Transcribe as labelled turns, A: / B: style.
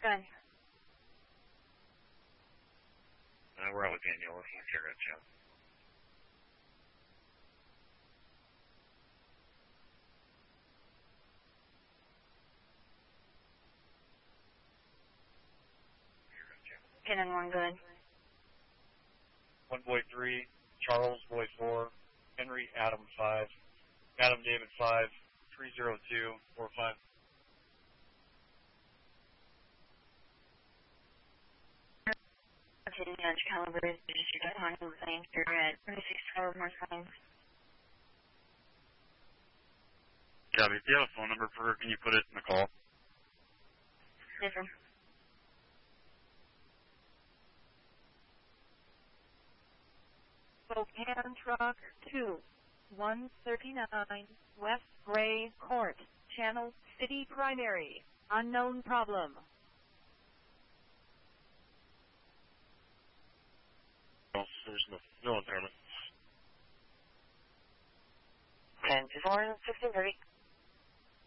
A: Gun.
B: We're out with Daniel. Let's check that show.
A: Cannon 1, good.
B: 1 Boy 3, Charles Boy 4, Henry Adam 5, Adam David 5, 302 45.
A: Hitting the edge caliber, did you see that Honda lane here at 36 more times?
B: Copy. If you have a phone number for her, can you put it in the call?
A: Yes, sir.
C: Spokane Truck 2, 139 West Gray Court, Channel City Primary, unknown problem.
B: There's no impairment.
A: 10-4, 1630.